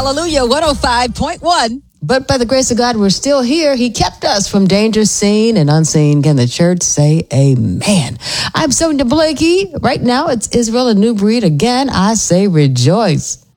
Hallelujah, 105.1. But by the grace of God, we're still here. He kept us from danger seen and unseen. Can the church say amen? I'm Sonia Blakey. Right now, it's Israel, a new breed. Again, I say rejoice.